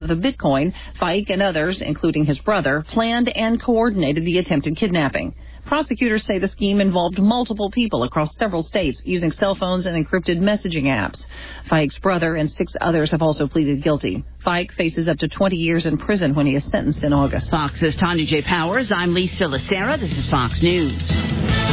the Bitcoin, Fike and others, including his brother, planned and coordinated the attempted kidnapping. Prosecutors say the scheme involved multiple people across several states using cell phones and encrypted messaging apps. Fike's brother and 6 others have also pleaded guilty. Fike faces up to 20 years in prison when he is sentenced in August. Fox's Tanya J. Powers. I'm Lisa Lacera. This is Fox News.